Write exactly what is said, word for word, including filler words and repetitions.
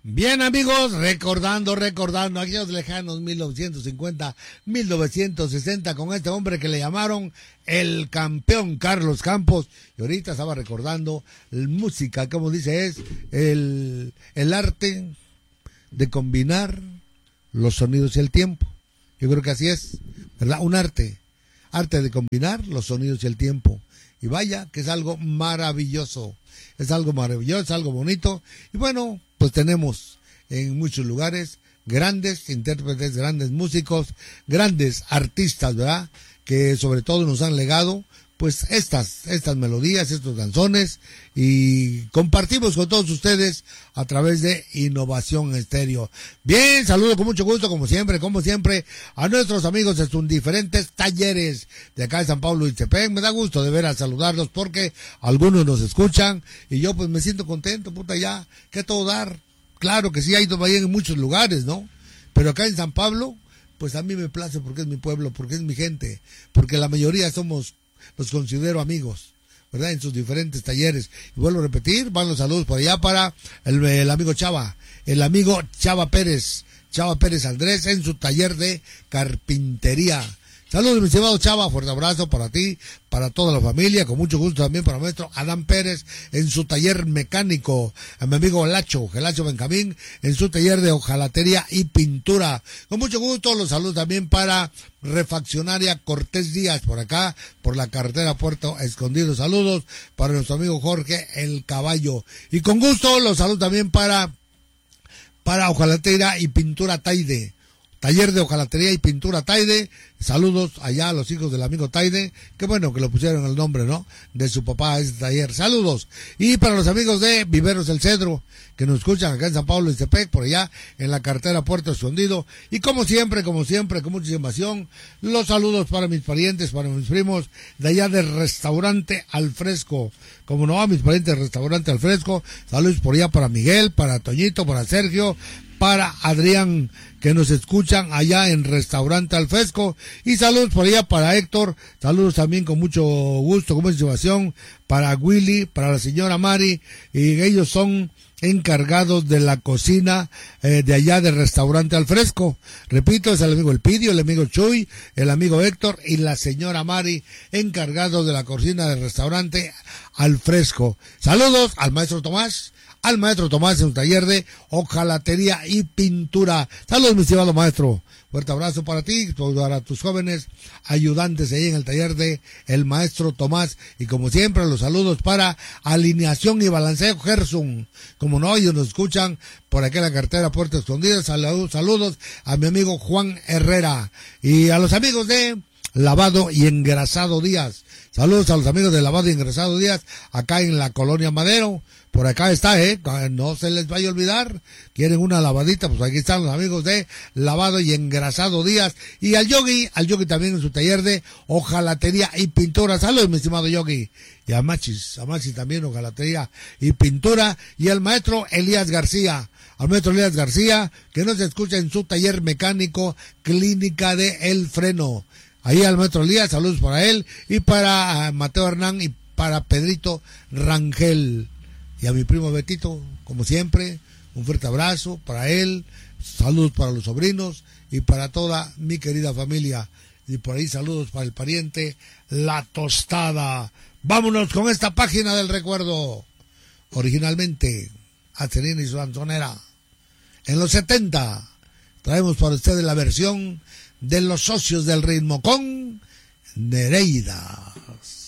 Bien, amigos, recordando, recordando aquellos lejanos mil novecientos cincuenta, mil novecientos sesenta con este hombre que le llamaron el campeón Carlos Campos. Y ahorita estaba recordando música, como dice, es el, el arte de combinar los sonidos y el tiempo. Yo creo que así es, ¿verdad? Un arte, arte de combinar los sonidos y el tiempo. Y vaya que es algo maravilloso, es algo maravilloso, es algo bonito. Y bueno, pues tenemos en muchos lugares grandes intérpretes, grandes músicos, grandes artistas, ¿verdad? Que sobre todo nos han legado pues estas, estas melodías, estos danzones, y compartimos con todos ustedes a través de Innovación Estéreo. Bien, saludo con mucho gusto, como siempre, como siempre, a nuestros amigos de sus diferentes talleres de acá de San Pablo y Ixtepec. Me da gusto de ver a saludarlos porque algunos nos escuchan y yo pues me siento contento, puta, ya, que todo dar. Claro que sí, hay en muchos lugares, ¿no? Pero acá en San Pablo, pues a mí me place porque es mi pueblo, porque es mi gente, porque la mayoría somos, los considero amigos, ¿verdad? En sus diferentes talleres. Y vuelvo a repetir, van los saludos por allá para el, el amigo Chava, el amigo Chava Pérez, Chava Pérez Andrés en su taller de carpintería. Saludos, mi estimado Chava, fuerte abrazo para ti, para toda la familia, con mucho gusto también para nuestro Adán Pérez en su taller mecánico, a mi amigo Lacho, Gelacho Benjamín en su taller de hojalatería y pintura. Con mucho gusto los saludos también para Refaccionaria Cortés Díaz, por acá, por la carretera Puerto Escondido. Saludos para nuestro amigo Jorge El Caballo. Y con gusto los saludos también para, para hojalatería y pintura Taide. Taller de hojalatería y pintura Taide. Saludos allá a los hijos del amigo Taide. Qué bueno que le pusieron el nombre, ¿no? De su papá a este taller. Saludos. Y para los amigos de Viveros El Cedro, que nos escuchan acá en San Pablo y Ixtepec, por allá en la carretera Puerto Escondido. Y como siempre, como siempre, con mucha emoción, los saludos para mis parientes, para mis primos de allá del Restaurante Al Fresco. Como no, a mis parientes del Restaurante Al Fresco. Saludos por allá para Miguel, para Toñito, para Sergio, para Adrián, que nos escuchan allá en Restaurante Al Fresco, y saludos por allá para Héctor, saludos también con mucho gusto, con mucha motivación, para Willy, para la señora Mari, y ellos son encargados de la cocina eh, de allá del Restaurante Al Fresco. Repito, es el amigo Elpidio, el amigo Chuy, el amigo Héctor y la señora Mari, encargados de la cocina del Restaurante Al Fresco. Saludos al maestro Tomás, al maestro Tomás en su taller de hojalatería y pintura. Saludos, mi estimado maestro. Fuerte abrazo para ti, para tus jóvenes ayudantes ahí en el taller de el maestro Tomás. Y como siempre, los saludos para Alineación y Balanceo Gerson. Como no, ellos nos escuchan por aquí en la carretera Puerto Escondido. Saludos, saludos a mi amigo Juan Herrera. Y a los amigos de Lavado y Engrasado Díaz. Saludos a los amigos de Lavado y Engrasado Díaz, acá en la Colonia Madero. Por acá está, ¿eh? No se les vaya a olvidar. Quieren una lavadita, pues aquí están los amigos de Lavado y Engrasado Díaz. Y al Yogi, al Yogi también en su taller de hojalatería y pintura. Saludos, mi estimado Yogi. Y a Machis, a Machis también hojalatería y pintura. Y al maestro Elías García, al maestro Elías García, que nos escucha en su taller mecánico Clínica de El Freno. Ahí al maestro Elías, saludos para él. Y para Mateo Hernán y para Pedrito Rangel. Y a mi primo Betito, como siempre, un fuerte abrazo para él, saludos para los sobrinos y para toda mi querida familia. Y por ahí saludos para el pariente La Tostada. Vámonos con esta página del recuerdo. Originalmente, Acerina y su danzonera. En los setenta, traemos para ustedes la versión de Los Socios del Ritmo con Nereida.